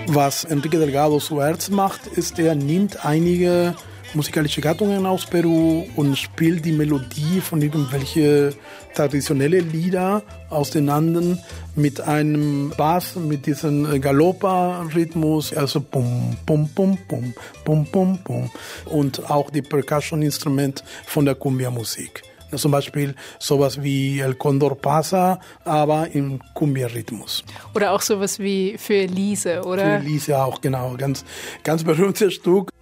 Was Enrique Delgado zuerst macht, ist, er nimmt einige musikalische Gattungen aus Peru und spielt die Melodie von irgendwelchen traditionellen Lieder aus den Anden mit einem Bass, mit diesem Galopa-Rhythmus, also pum, pum, pum, pum, pum, pum, pum. Und auch die Percussion-Instrument von der Cumbia-Musik. Zum Beispiel sowas wie El Condor Pasa, aber im Cumbia-Rhythmus. Oder auch sowas wie Für Elise, oder? Für Elise auch, genau. Ganz berühmtes Stück.